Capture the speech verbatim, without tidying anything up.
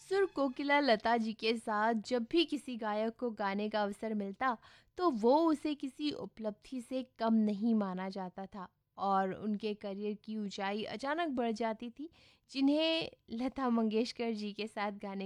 सुर कोकिला लता जी के साथ जब भी किसी गायक को गाने का अवसर मिलता तो वो उसे किसी उपलब्धि से कम नहीं माना जाता था और उनके करियर की ऊंचाई अचानक बढ़ जाती थी, जिन्हें लता मंगेशकर जी के साथ गाने